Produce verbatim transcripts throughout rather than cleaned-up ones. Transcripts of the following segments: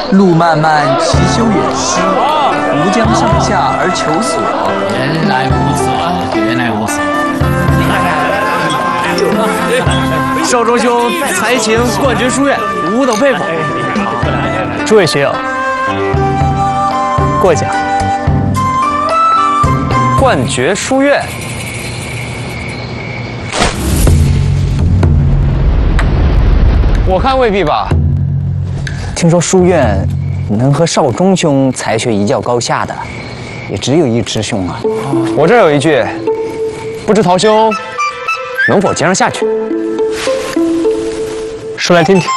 路漫漫其修远兮，吾将上下而求索。 原来无所，原来无所。 少庄兄才情冠绝书院，吾等佩服。 诸位学友，过奖。 冠绝书院，我看未必吧。 听说书院能和少中兄才学一较高下的，也只有一师兄啊。 我这儿有一句，不知陶兄能否接上下去？ 说来听听。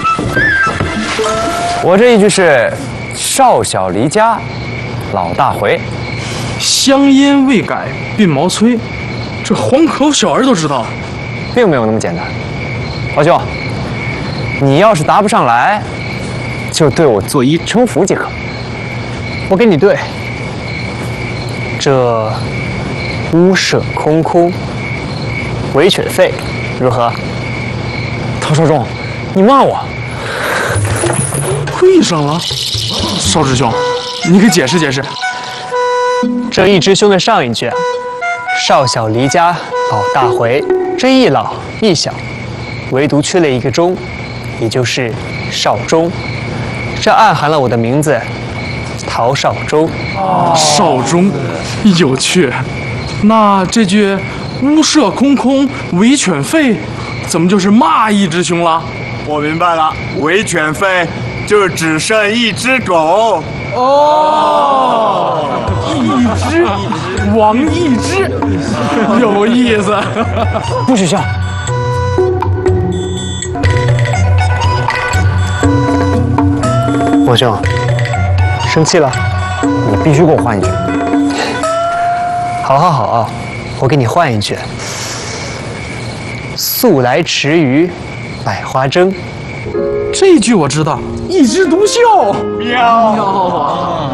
我这一句是少小离家，老大回。 香烟未改鬓毛衰，这黄口小儿都知道了， 并没有那么简单。陶兄，你要是答不上来，就对我作揖称服即可。 我给你对。这屋舍空空，惟犬吠，如何？ 陶少忠，你骂我？ 跪上了。少师兄，你给解释解释。 这一师兄的上一句啊，少小离家老大回，这一老一小，唯独缺了一个中，也就是少中，这暗含了我的名字陶少忠。 少中，有趣。那这句屋舍空空，惟犬吠，怎么就是骂一只兄了？ 我明白了，惟犬吠就是只剩一只狗。 哦，一只，王一只，有意思。 不许笑。 王兄，生气了？ 你必须给我换一句。 好好好，我给你换一句。素来池鱼，百花争。 这句我知道，一枝独秀。 妙。